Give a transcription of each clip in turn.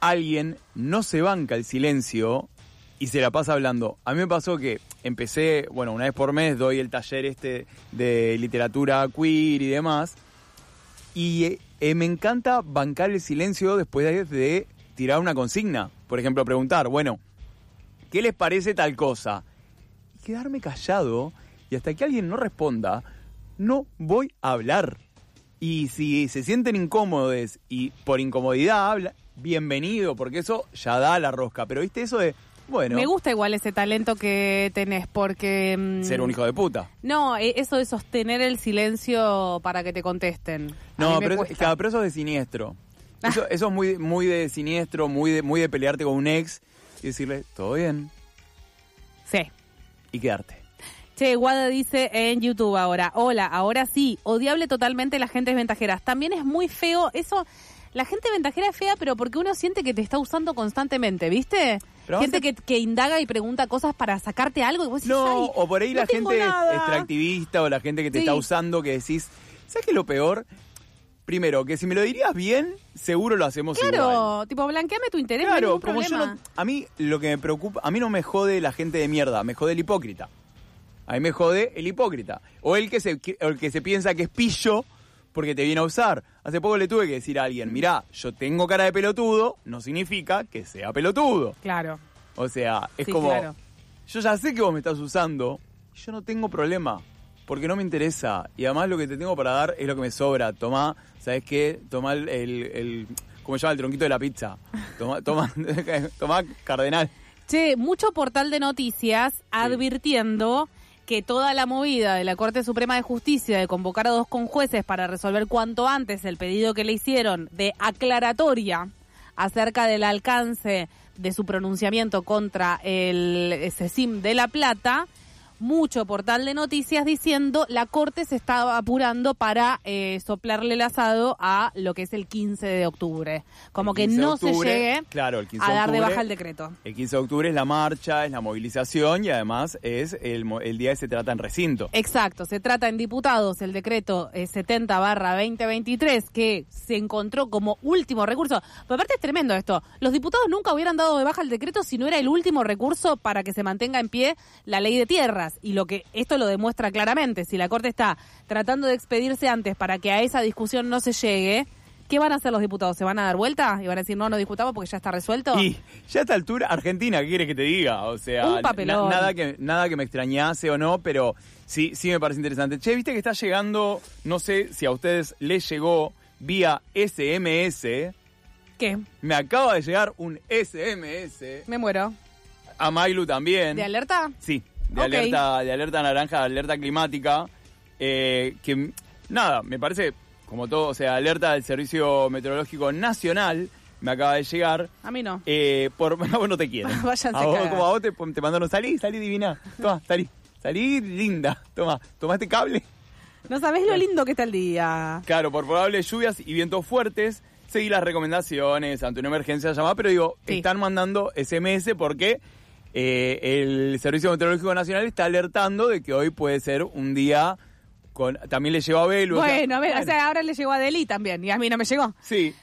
alguien no se banca el silencio y se la pasa hablando. A mí me pasó que empecé, bueno, una vez por mes doy el taller de literatura queer y demás, y me encanta bancar el silencio después de tirar una consigna. Por ejemplo, preguntar, bueno, ¿qué les parece tal cosa? Y quedarme callado, y hasta que alguien no responda, no voy a hablar. Y si se sienten incómodos y por incomodidad hablan, bienvenido, porque eso ya da la rosca. Pero viste eso de, bueno... Me gusta igual ese talento que tenés, porque... ser un hijo de puta. No, eso de sostener el silencio para que te contesten. No, pero eso es de siniestro. Eso es muy de siniestro, muy de pelearte con un ex y decirle, ¿todo bien? Sí. Y quedarte. Che, Guada dice en YouTube ahora, hola, ahora sí, odiable totalmente las gentes ventajeras. También es muy feo eso, la gente ventajera es fea, pero porque uno siente que te está usando constantemente, ¿viste? Pero gente que indaga y pregunta cosas para sacarte algo. Y vos decís, no, o por ahí la gente extractivista o la gente que te está usando, que decís, ¿sabes qué es lo peor? Primero, que si me lo dirías bien, seguro lo hacemos igual. Claro, tipo, blanqueame tu interés, claro, no hay ningún como problema. a mí lo que me preocupa, a mí no me jode la gente de mierda, me jode el hipócrita. A mí me jode el hipócrita. O el que se piensa que es pillo porque te viene a usar. Hace poco le tuve que decir a alguien, mirá, yo tengo cara de pelotudo, no significa que sea pelotudo. Claro. O sea, es como, claro, yo ya sé que vos me estás usando, y yo no tengo problema, porque no me interesa. Y además lo que te tengo para dar es lo que me sobra. Tomá, ¿sabés qué? Tomá el ¿cómo se llama? El tronquito de la pizza. Tomá Cardenal. Che, mucho portal de noticias advirtiendo que toda la movida de la Corte Suprema de Justicia de convocar a 2 conjueces para resolver cuanto antes el pedido que le hicieron de aclaratoria acerca del alcance de su pronunciamiento contra el CECIM de La Plata, mucho portal de noticias diciendo la Corte se estaba apurando para soplarle el asado a lo que es el 15 de octubre. Como que no se llegue a dar de baja el decreto. El 15 de octubre es la marcha, es la movilización y además es el día que se trata en recinto. Exacto, se trata en diputados el decreto 70/2023 que se encontró como último recurso. Pero aparte es tremendo esto, los diputados nunca hubieran dado de baja el decreto si no era el último recurso para que se mantenga en pie la ley de tierras. Y lo que esto lo demuestra claramente, si la Corte está tratando de expedirse antes para que a esa discusión no se llegue, ¿qué van a hacer los diputados? ¿Se van a dar vuelta y van a decir no discutamos porque ya está resuelto? Y ya a esta altura, Argentina, ¿qué quieres que te diga? O sea, un papelón. Nada que me extrañase o no, pero sí me parece interesante. Che, viste que está llegando, no sé si a ustedes les llegó vía SMS. ¿Qué? Me acaba de llegar un SMS. Me muero. A Mailu también. ¿De alerta? Sí. De alerta naranja, alerta climática, que nada, me parece, como todo, o sea, alerta del Servicio Meteorológico Nacional, me acaba de llegar. A mí no. Vos no te quieren. Váyanse a vos, como a vos te mandaron, salí divina, toma, salí linda, toma este cable. No sabés lo lindo que está el día. Claro, por probables lluvias y vientos fuertes, seguí las recomendaciones, ante una emergencia llamada, pero digo, están mandando SMS porque... el Servicio Meteorológico Nacional está alertando de que hoy puede ser un día con... También le llegó a Belu. Bueno, o sea, ahora le llegó a Deli también, y a mí no me llegó. Sí.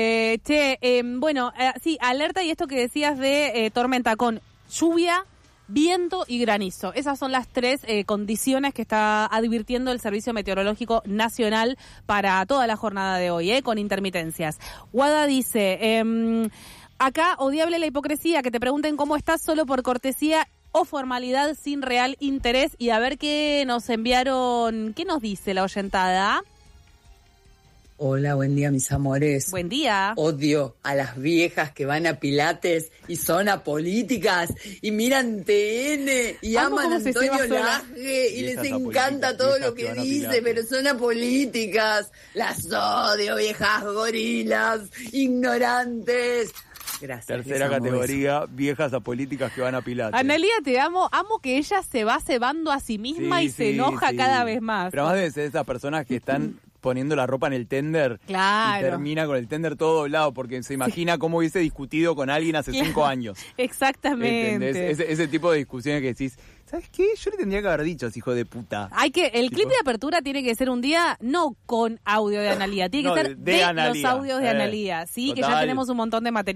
Sí, alerta y esto que decías de tormenta con lluvia, viento y granizo. Esas son las 3 condiciones que está advirtiendo el Servicio Meteorológico Nacional para toda la jornada de hoy, con intermitencias. Guada dice... acá, odiable la hipocresía, que te pregunten cómo estás solo por cortesía o formalidad sin real interés. Y a ver qué nos enviaron, qué nos dice la oyentada. Hola, buen día, mis amores. Buen día. Odio a las viejas que van a Pilates y son apolíticas y miran TN y aman a Antonio Laje y les encanta todo lo que dice, pero son apolíticas. Las odio, viejas gorilas, ignorantes. Gracias. Tercera categoría, viejas apolíticas que van a Pilates. Analía, te amo que ella se va cebando a sí misma y se enoja cada vez más. Pero además debe ser esas personas que están poniendo la ropa en el tender. Claro. Y termina con el tender todo doblado porque se imagina cómo hubiese discutido con alguien hace 5 años. Exactamente. Ese tipo de discusiones que decís, ¿sabes qué? Yo le tendría que haber dicho, hijo de puta. El clip de apertura tiene que ser un día no con audio de Analía, tiene que ser de los audios de Analía, ¿sí? Total. Que ya tenemos un montón de material.